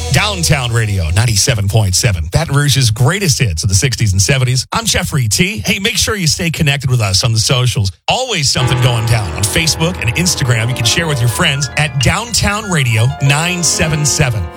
Downtown Radio 97.7. Baton Rouge's greatest hits of the 60s and 70s. I'm Jeffrey T. Hey, make sure you stay connected with us on the socials. Always something going down on Facebook and Instagram. You can share with your friends at Downtown Radio 977.